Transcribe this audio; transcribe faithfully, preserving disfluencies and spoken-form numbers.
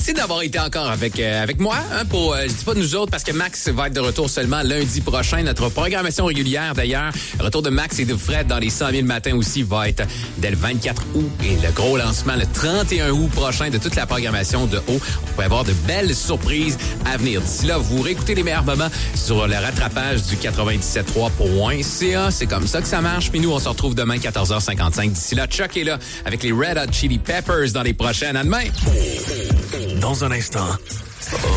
Merci d'avoir été encore avec euh, avec moi hein, pour, euh, je dis pas nous autres, parce que Max va être de retour seulement lundi prochain. Notre programmation régulière, d'ailleurs, le retour de Max et de Fred dans les cent mille matins aussi va être dès le vingt-quatre août. Et le gros lancement, le trente et un août prochain de toute la programmation de haut. On va avoir de belles surprises à venir. D'ici là, vous réécoutez les meilleurs moments sur le rattrapage du quatre-vingt-dix-sept point trois point c a. C'est comme ça que ça marche. Puis nous, on se retrouve demain, quatorze heures cinquante-cinq. D'ici là, Chuck est là avec les Red Hot Chili Peppers dans les prochaines. À demain! Dans un instant...